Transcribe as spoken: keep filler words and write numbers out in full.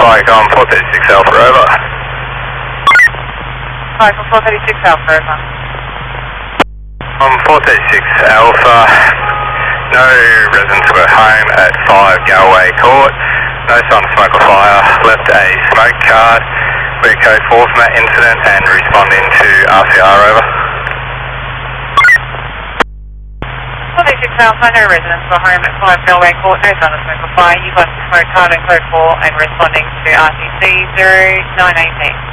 Pike on four thirty-six Alpha, over. Pike on four thirty-six Alpha, over. On four thirty-six Alpha, no residents were home at five Galway Court. No sign of smoke or fire. Left a smoke card. We're code four from that incident and responding to R C R, over. four thirty-six Alpha, no residents were home at five Galway Court. No sign of smoke or fire. You've got the smoke card in code four and responding to R C C zero nine eighteen.